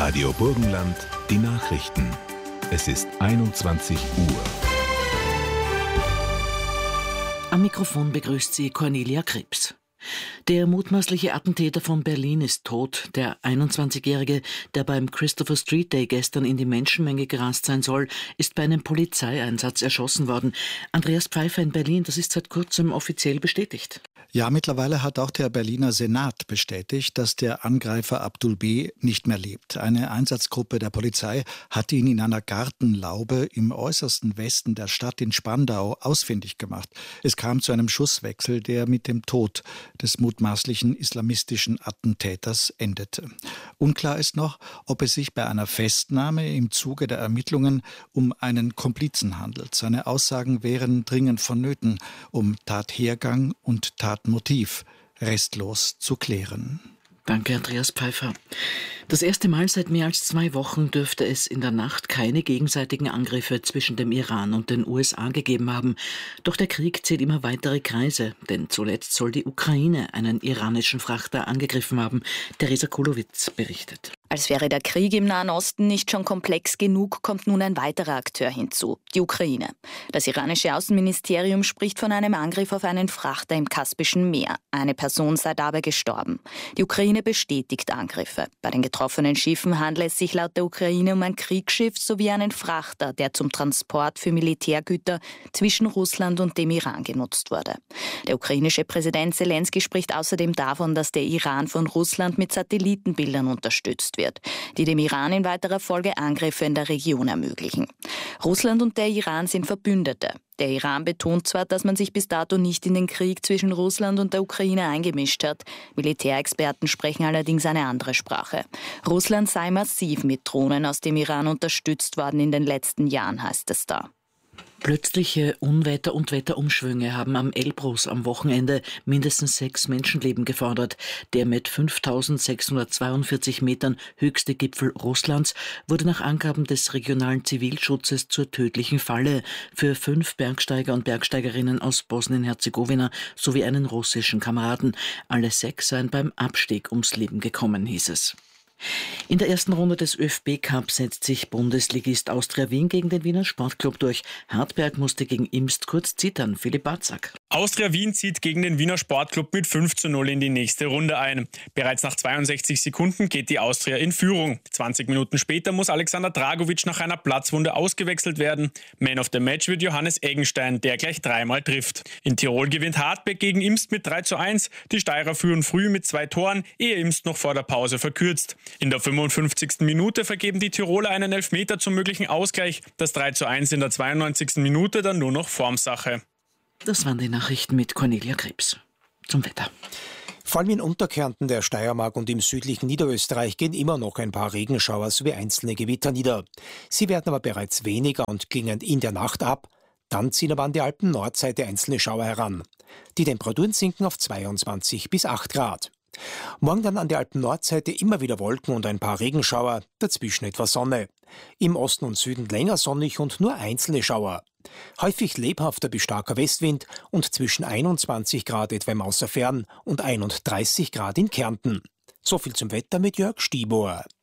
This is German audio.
Radio Burgenland, die Nachrichten. Es ist 21 Uhr. Am Mikrofon begrüßt sie Cornelia Krebs. Der mutmaßliche Attentäter von Berlin ist tot. Der 21-Jährige, der beim Christopher Street Day gestern in die Menschenmenge gerast sein soll, ist bei einem Polizeieinsatz erschossen worden. Andreas Pfeiffer in Berlin, das ist seit kurzem offiziell bestätigt. Ja, mittlerweile hat auch der Berliner Senat bestätigt, dass der Angreifer Abdul B. nicht mehr lebt. Eine Einsatzgruppe der Polizei hat ihn in einer Gartenlaube im äußersten Westen der Stadt in Spandau ausfindig gemacht. Es kam zu einem Schusswechsel, der mit dem Tod des mutmaßlichen islamistischen Attentäters endete. Unklar ist noch, ob es sich bei einer Festnahme im Zuge der Ermittlungen um einen Komplizen handelt. Seine Aussagen wären dringend vonnöten, um Tathergang und Tatmotiv restlos zu klären. Danke, Andreas Pfeiffer. Das erste Mal seit mehr als 2 Wochen dürfte es in der Nacht keine gegenseitigen Angriffe zwischen dem Iran und den USA gegeben haben. Doch der Krieg zieht immer weitere Kreise, denn zuletzt soll die Ukraine einen iranischen Frachter angegriffen haben. Theresa Kulowitz berichtet. Als wäre der Krieg im Nahen Osten nicht schon komplex genug, kommt nun ein weiterer Akteur hinzu, die Ukraine. Das iranische Außenministerium spricht von einem Angriff auf einen Frachter im Kaspischen Meer. Eine Person sei dabei gestorben. Die Ukraine bestätigt Angriffe. Bei den getroffenen Schiffen handelt es sich laut der Ukraine um ein Kriegsschiff sowie einen Frachter, der zum Transport für Militärgüter zwischen Russland und dem Iran genutzt wurde. Der ukrainische Präsident Zelensky spricht außerdem davon, dass der Iran von Russland mit Satellitenbildern unterstützt wird, die dem Iran in weiterer Folge Angriffe in der Region ermöglichen. Russland und der Iran sind Verbündete. Der Iran betont zwar, dass man sich bis dato nicht in den Krieg zwischen Russland und der Ukraine eingemischt hat. Militärexperten sprechen allerdings eine andere Sprache. Russland sei massiv mit Drohnen aus dem Iran unterstützt worden in den letzten Jahren, heißt es da. Plötzliche Unwetter und Wetterumschwünge haben am Elbrus am Wochenende mindestens 6 Menschenleben gefordert. Der mit 5.642 Metern höchste Gipfel Russlands wurde nach Angaben des regionalen Zivilschutzes zur tödlichen Falle für 5 Bergsteiger und Bergsteigerinnen aus Bosnien-Herzegowina sowie einen russischen Kameraden. Alle 6 seien beim Abstieg ums Leben gekommen, hieß es. In der ersten Runde des ÖFB-Cup setzt sich Bundesligist Austria Wien gegen den Wiener Sportclub durch. Hartberg musste gegen Imst kurz zittern. Philipp Batzak. Austria Wien zieht gegen den Wiener Sportclub mit 5:0 in die nächste Runde ein. Bereits nach 62 Sekunden geht die Austria in Führung. 20 Minuten später muss Alexander Dragovic nach einer Platzwunde ausgewechselt werden. Man of the Match wird Johannes Eggenstein, der gleich 3-mal trifft. In Tirol gewinnt Hartberg gegen Imst mit 3:1. Die Steirer führen früh mit 2 Toren, ehe Imst noch vor der Pause verkürzt. In der 55. Minute vergeben die Tiroler einen Elfmeter zum möglichen Ausgleich. Das 3:1 in der 92. Minute dann nur noch Formsache. Das waren die Nachrichten mit Cornelia Krebs. Zum Wetter. Vor allem in Unterkärnten, der Steiermark und im südlichen Niederösterreich gehen immer noch ein paar Regenschauer sowie einzelne Gewitter nieder. Sie werden aber bereits weniger und klingen in der Nacht ab. Dann ziehen aber an der Alpen-Nordseite einzelne Schauer heran. Die Temperaturen sinken auf 22 bis 8 Grad. Morgen dann an der Alpen-Nordseite immer wieder Wolken und ein paar Regenschauer, dazwischen etwas Sonne. Im Osten und Süden länger sonnig und nur einzelne Schauer. Häufig lebhafter bis starker Westwind und zwischen 21 Grad etwa im Außerfern und 31 Grad in Kärnten. So viel zum Wetter mit Jörg Stibor.